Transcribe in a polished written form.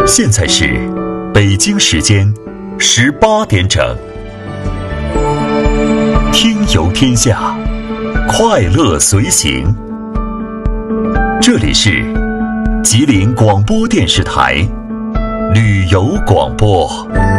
现在是北京时间18点整。听游天下，快乐随行。这里是吉林广播电视台旅游广播。